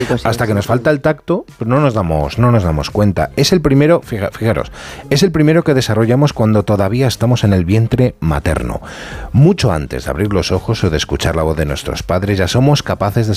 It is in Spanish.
hasta que nos falta el tacto, pues no nos damos cuenta. Es el primero, fijaros, es el primero que desarrollamos cuando todavía estamos en el vientre materno. Mucho antes de abrir los ojos o de escuchar la voz de nuestros padres, ya somos capaces de